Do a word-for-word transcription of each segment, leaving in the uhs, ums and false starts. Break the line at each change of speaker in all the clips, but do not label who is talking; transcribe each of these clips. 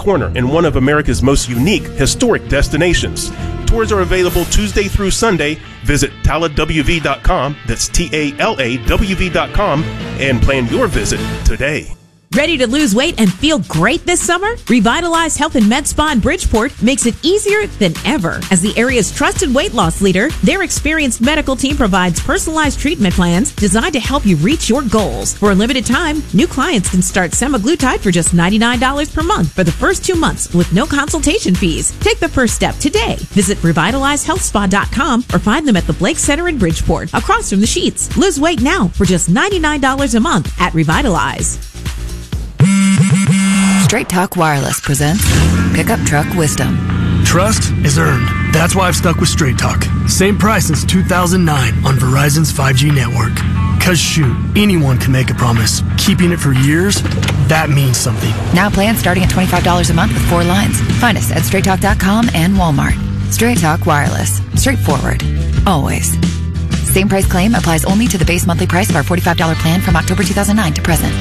corner in one of America's most unique historic destinations. Tours are available Tuesday through Sunday. Visit Tala W V dot com, that's T A L A W V dot com, and plan your visit today.
Ready to lose weight and feel great this summer? Revitalize Health and Med Spa in Bridgeport makes it easier than ever. As the area's trusted weight loss leader, their experienced medical team provides personalized treatment plans designed to help you reach your goals. For a limited time, new clients can start semaglutide for just ninety-nine dollars per month for the first two months with no consultation fees. Take the first step today. Visit revitalize health spa dot com or find them at the Blake Center in Bridgeport, across from the Sheets. Lose weight now for just ninety-nine dollars a month at Revitalize.
Straight Talk Wireless presents Pickup Truck Wisdom.
Trust is earned. That's why I've stuck with Straight Talk. Same price since two thousand nine on Verizon's five G network. Cause shoot, anyone can make a promise. Keeping it for years, that means something.
Now plans starting at twenty-five dollars a month with four lines. Find us at straight talk dot com and Walmart. Straight Talk Wireless. Straightforward. Always. Same price claim applies only to the base monthly price of our forty-five dollars plan from October two thousand nine to present.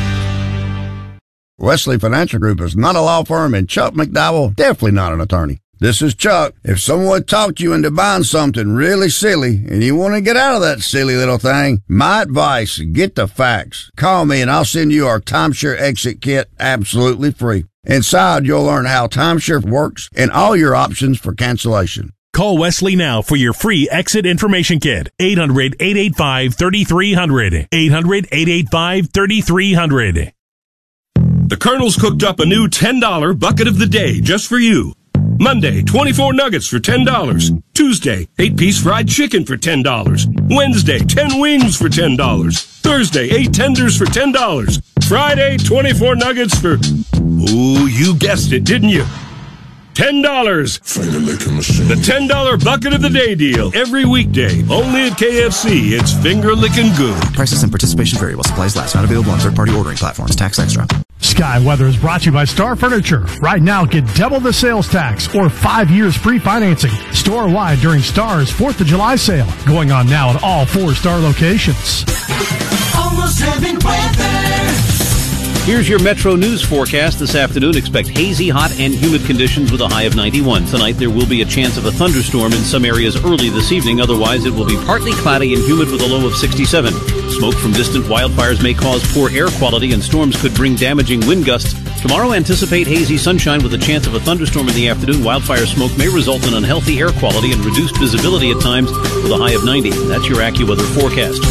Wesley Financial Group is not a law firm, and Chuck McDowell definitely not an attorney. This is Chuck. If someone talked you into buying something really silly and you want to get out of that silly little thing, my advice, get the facts. Call me and I'll send you our timeshare exit kit absolutely free. Inside, you'll learn how timeshare works and all your options for cancellation.
Call Wesley now for your free exit information kit. eight hundred, eight eight five, three three zero zero. eight hundred, eight eight five, three three zero zero.
The Colonel's cooked up a new ten dollar bucket of the day just for you. Monday, twenty-four nuggets for ten dollars. Tuesday, eight piece fried chicken for ten dollars. Wednesday, ten wings for ten dollars. Thursday, eight tenders for ten dollars. Friday, twenty-four nuggets for... Ooh, you guessed it, didn't you? ten dollars. The ten dollar bucket of the day deal. Every weekday. Only at K F C. It's finger licking good.
Prices and participation vary while supplies last. Not available on third-party ordering platforms. Tax extra.
Sky Weather is brought to you by Star Furniture. Right now, get double the sales tax or five years free financing. Store-wide during Star's fourth of July sale. Going on now at all four Star locations.
Almost heaven weather.
Here's your Metro News forecast this afternoon. Expect hazy, hot, and humid conditions with a high of ninety-one. Tonight, there will be a chance of a thunderstorm in some areas early this evening. Otherwise, it will be partly cloudy and humid with a low of sixty-seven. Smoke from distant wildfires may cause poor air quality, and storms could bring damaging wind gusts. Tomorrow, anticipate hazy sunshine with a chance of a thunderstorm in the afternoon. Wildfire smoke may result in unhealthy air quality and reduced visibility at times with a high of ninety. That's your AccuWeather forecast.